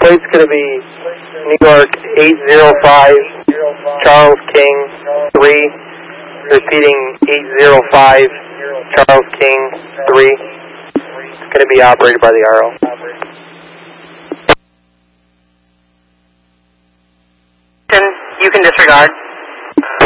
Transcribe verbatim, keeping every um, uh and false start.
plate's going to be New York eight zero five, Charles King three. Repeating eight zero five, Charles King three. It's going to be operated by the R O. You can disregard.